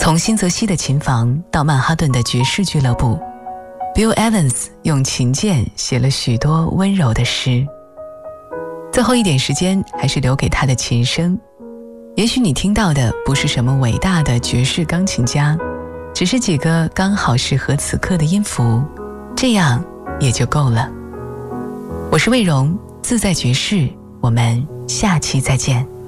从新泽西的琴房到曼哈顿的爵士俱乐部， Bill Evans 用琴键写了许多温柔的诗。最后一点时间还是留给他的琴声。也许你听到的不是什么伟大的爵士钢琴家，只是几个刚好适合此刻的音符，这样也就够了。我是魏荣，自在爵士，我们下期再见。